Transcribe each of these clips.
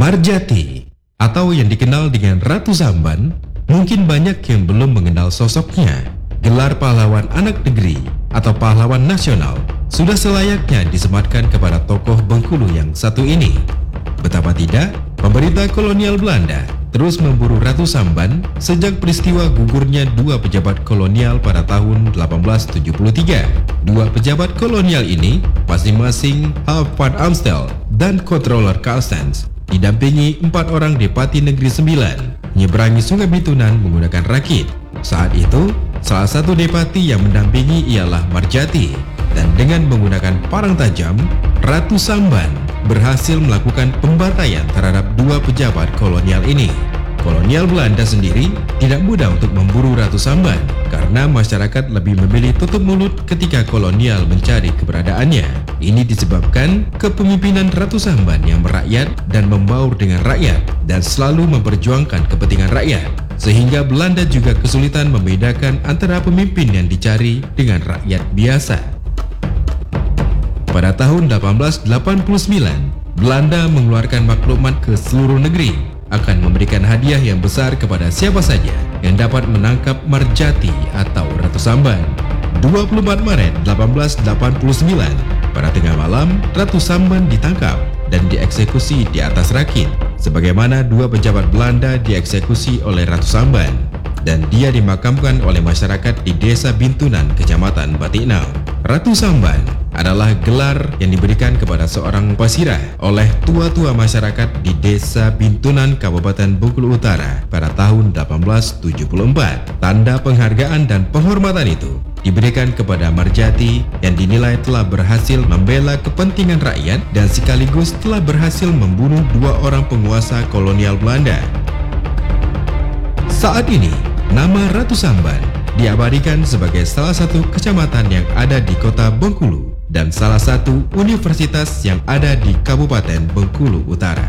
Marjati, atau yang dikenal dengan Ratu Samban, mungkin banyak yang belum mengenal sosoknya. Gelar pahlawan anak negeri atau pahlawan nasional sudah selayaknya disematkan kepada tokoh Bengkulu yang satu ini. Betapa tidak, pemerintah kolonial Belanda terus memburu Ratu Samban sejak peristiwa gugurnya dua pejabat kolonial pada tahun 1873. Dua pejabat kolonial ini, masing-masing Half van Amstel dan Controller Carstens, didampingi 4 orang Depati Negeri 9 menyeberangi Sungai Bitunan menggunakan rakit. Saat itu, salah satu Depati yang mendampingi ialah Marjati, dan dengan menggunakan parang tajam, Ratu Samban berhasil melakukan pembantaian terhadap dua pejabat kolonial ini. Kolonial Belanda sendiri tidak mudah untuk memburu Ratu Samban karena masyarakat lebih memilih tutup mulut ketika kolonial mencari keberadaannya. Ini disebabkan kepemimpinan Ratu Samban yang merakyat dan membaur dengan rakyat dan selalu memperjuangkan kepentingan rakyat, sehingga Belanda juga kesulitan membedakan antara pemimpin yang dicari dengan rakyat biasa. Pada tahun 1889, Belanda mengeluarkan maklumat ke seluruh negeri akan memberikan hadiah yang besar kepada siapa saja yang dapat menangkap Marjati atau Ratu Samban. 24 Maret 1889, pada tengah malam, Ratu Samban ditangkap dan dieksekusi di atas rakit, sebagaimana dua pejabat Belanda dieksekusi oleh Ratu Samban, dan dia dimakamkan oleh masyarakat di Desa Bintunan, Kecamatan Batiknau. Ratu Samban adalah gelar yang diberikan kepada seorang pasirah oleh tua-tua masyarakat di Desa Bintunan, Kabupaten Bengkulu Utara pada tahun 1874. Tanda penghargaan dan penghormatan itu diberikan kepada Marjati yang dinilai telah berhasil membela kepentingan rakyat dan sekaligus telah berhasil membunuh dua orang penguasa kolonial Belanda. Saat ini, nama Ratu Samban diabadikan sebagai salah satu kecamatan yang ada di kota Bengkulu dan salah satu universitas yang ada di Kabupaten Bengkulu Utara.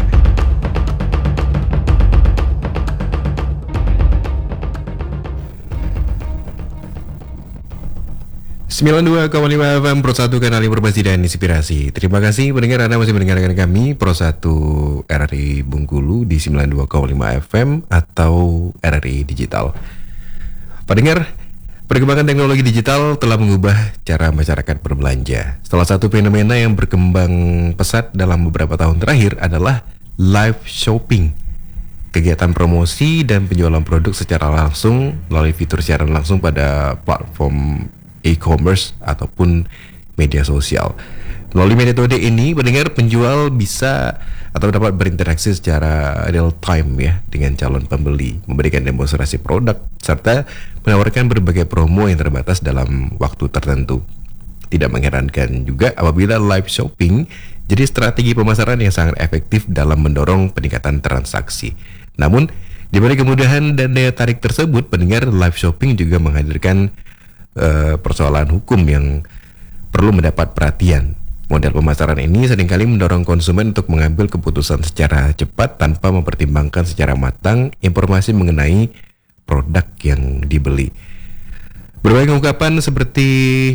...92,5 FM Pro 1 Kanal Informasi dan Inspirasi. Terima kasih pendengar, Anda masih mendengarkan kami Pro 1 RRI Bengkulu di 92,5 FM atau RRI Digital. Pendengar, perkembangan teknologi digital telah mengubah cara masyarakat berbelanja. Salah satu fenomena yang berkembang pesat dalam beberapa tahun terakhir adalah live shopping. Kegiatan promosi dan penjualan produk secara langsung melalui fitur siaran langsung pada platform e-commerce ataupun media sosial. Melalui metode ini, pendengar, penjual bisa atau dapat berinteraksi secara real time ya dengan calon pembeli, memberikan demonstrasi produk serta menawarkan berbagai promo yang terbatas dalam waktu tertentu. Tidak mengherankan juga apabila live shopping jadi strategi pemasaran yang sangat efektif dalam mendorong peningkatan transaksi. Namun, di balik kemudahan dan daya tarik tersebut, pendengar, live shopping juga menghadirkan persoalan hukum yang perlu mendapat perhatian. Model pemasaran ini seringkali mendorong konsumen untuk mengambil keputusan secara cepat tanpa mempertimbangkan secara matang informasi mengenai produk yang dibeli. Berbagai ungkapan seperti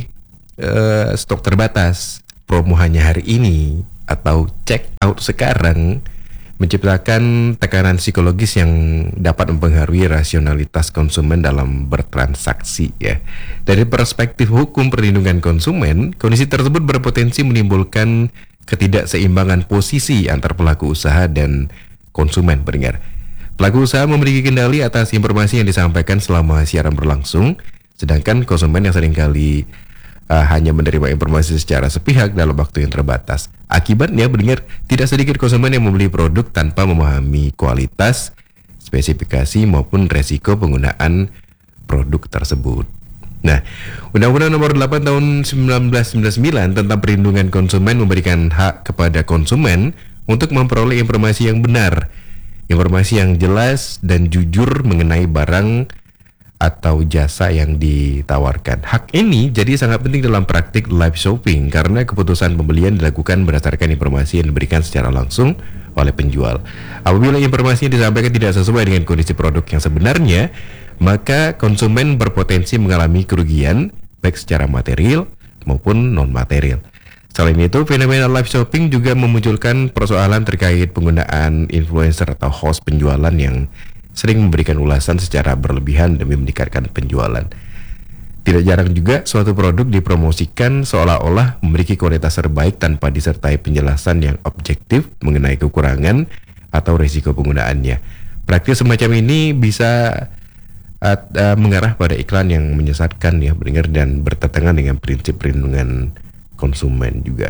stok terbatas, promo hanya hari ini, atau check out sekarang menciptakan tekanan psikologis yang dapat mempengaruhi rasionalitas konsumen dalam bertransaksi ya. Dari perspektif hukum perlindungan konsumen, kondisi tersebut berpotensi menimbulkan ketidakseimbangan posisi antar pelaku usaha dan konsumen, pendengar. Pelaku usaha memiliki kendali atas informasi yang disampaikan selama siaran berlangsung, sedangkan konsumen yang seringkali hanya menerima informasi secara sepihak dalam waktu yang terbatas. Akibatnya, pendengar, tidak sedikit konsumen yang membeli produk tanpa memahami kualitas, spesifikasi maupun resiko penggunaan produk tersebut. Nah, Undang-Undang Nomor 8 Tahun 1999 tentang Perlindungan Konsumen memberikan hak kepada konsumen untuk memperoleh informasi yang benar, informasi yang jelas dan jujur mengenai barang atau jasa yang ditawarkan. Hak ini jadi sangat penting dalam praktik live shopping karena keputusan pembelian dilakukan berdasarkan informasi yang diberikan secara langsung oleh penjual. Apabila informasi yang disampaikan tidak sesuai dengan kondisi produk yang sebenarnya, maka konsumen berpotensi mengalami kerugian baik secara material maupun non-material. Selain itu, fenomena live shopping juga memunculkan persoalan terkait penggunaan influencer atau host penjualan yang sering memberikan ulasan secara berlebihan demi meningkatkan penjualan. Tidak jarang juga suatu produk dipromosikan seolah-olah memiliki kualitas terbaik tanpa disertai penjelasan yang objektif mengenai kekurangan atau risiko penggunaannya. Praktik semacam ini bisa mengarah pada iklan yang menyesatkan ya pendengar dan bertentangan dengan prinsip perlindungan konsumen juga.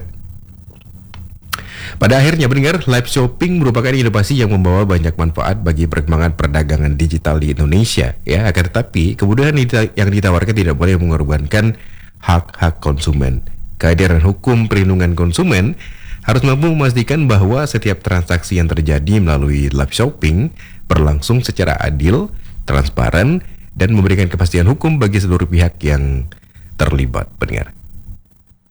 Pada akhirnya pendengar, live shopping merupakan inovasi yang membawa banyak manfaat bagi perkembangan perdagangan digital di Indonesia ya, akan tetapi kemudahan yang ditawarkan tidak boleh mengorbankan hak-hak konsumen. Kehadiran hukum perlindungan konsumen harus mampu memastikan bahwa setiap transaksi yang terjadi melalui live shopping berlangsung secara adil, transparan, dan memberikan kepastian hukum bagi seluruh pihak yang terlibat pendengar.